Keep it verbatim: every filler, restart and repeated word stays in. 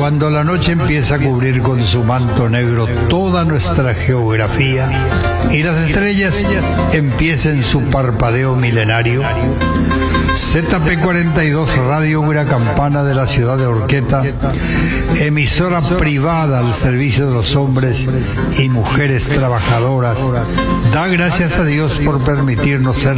Cuando la noche empieza a cubrir con su manto negro toda nuestra geografía y las estrellas empiecen su parpadeo milenario, Z P cuarenta y dos Radio Huiracampana de la ciudad de Horqueta, emisora privada al servicio de los hombres y mujeres trabajadoras, da gracias a Dios por permitirnos ser